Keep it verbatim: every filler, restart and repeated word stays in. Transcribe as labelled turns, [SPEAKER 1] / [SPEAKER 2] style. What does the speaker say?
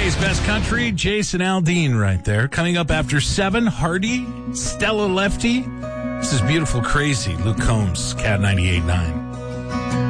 [SPEAKER 1] Today's best country, Jason Aldean right there. Coming up after seven, Hardy, Stella Lefty. This is Beautiful Crazy, Luke Combs, Cat ninety-eight point nine.